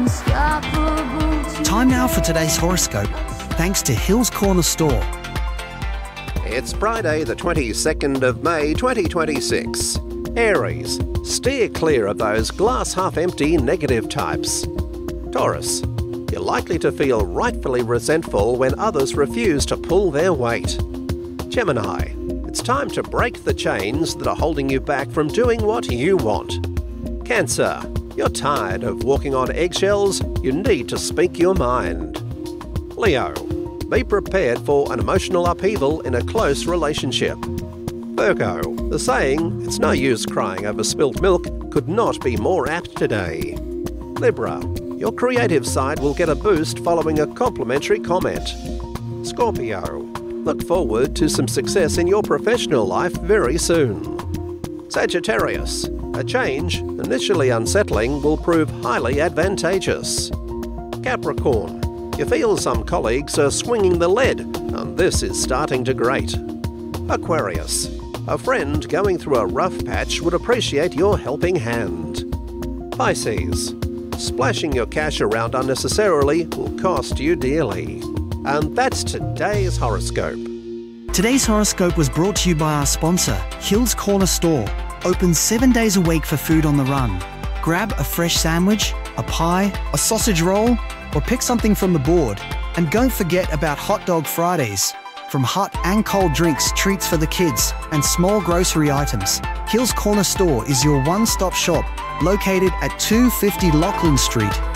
Time now for today's horoscope, thanks to Hills Corner Store. It's Friday the 22nd of May 2026. Aries, steer clear of those glass half empty negative types. Taurus, you're likely to feel rightfully resentful when others refuse to pull their weight. Gemini, it's time to break the chains that are holding you back from doing what you want. Cancer, you're tired of walking on eggshells, you need to speak your mind. Leo, be prepared for an emotional upheaval in a close relationship. Virgo, the saying, "It's no use crying over spilt milk," could not be more apt today. Libra, your creative side will get a boost following a complimentary comment. Scorpio, look forward to some success in your professional life very soon. Sagittarius, a change, initially unsettling, will prove highly advantageous. Capricorn, you feel some colleagues are swinging the lead, and this is starting to grate. Aquarius, a friend going through a rough patch would appreciate your helping hand. Pisces, splashing your cash around unnecessarily will cost you dearly. And that's today's horoscope. Today's horoscope was brought to you by our sponsor, Hills Corner Store. Open 7 days a week for food on the run. Grab a fresh sandwich, a pie, a sausage roll, or pick something from the board. And don't forget about Hot Dog Fridays. From hot and cold drinks, treats for the kids, and small grocery items, Hills Corner Store is your one-stop shop, located at 250 Lachlan Street.